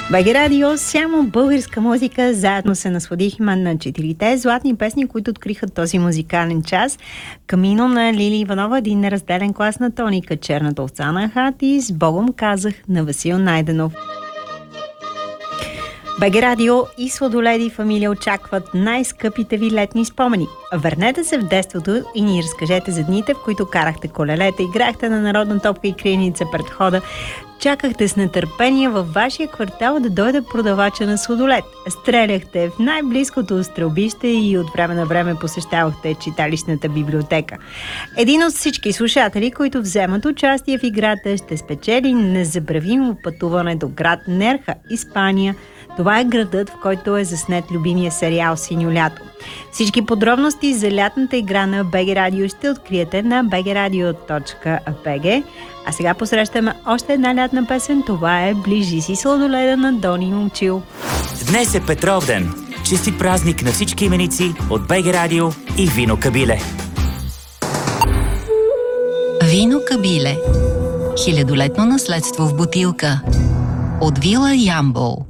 БГ Радио, само българска музика. Заедно се насладихме на 4 златни песни, които откриха този музикален час. Камино на Лили Иванова, един неразделен клас на Тоника, Черната овца на Хат и С Богом казах на Васил Найденов. БГ Радио и Сладоледи фамилия очакват най-скъпите ви летни спомени. Върнете се в детството и ни разкажете за дните, в които карахте колелета, играхте на народна топка и криеница пред входа, чакахте с нетърпение във вашия квартал да дойде продавача на сладолед, стреляхте в най-близкото стрелбище и от време на време посещавахте читалищната библиотека. Един от всички слушатели, които вземат участие в играта, ще спечели незабравимо пътуване до град Нерха, Испания. Това е градът, в който е заснет любимия сериал «Синьо лято». Всички подробности за лятната игра на БГ Радио ще откриете на bgradio.bg. А сега посрещаме още една лятна песен. Това е «Ближи си сладоледа» на Дони Момчил. Днес е Петровден. Честит празник на всички именици от БГ Радио и Вино Кабиле. Вино Кабиле. Хилядолетно наследство в бутилка. От вила Ямбол.